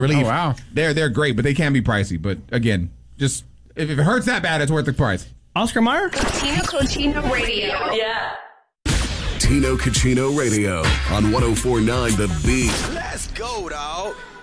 Relief. Oh, wow. They're great, but they can be pricey. But again, just if it hurts that bad, it's worth the price. Oscar Mayer? Tino Cochino Radio. Yeah. Tino Cochino Radio on 104.9 The Beat. Let's go, dog.